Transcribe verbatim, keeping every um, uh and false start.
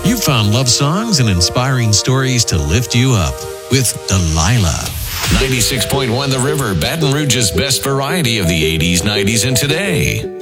You found love songs and inspiring stories to lift you up with Delilah. ninety-six point one The River, Baton Rouge's best variety of the eighties, nineties, and today.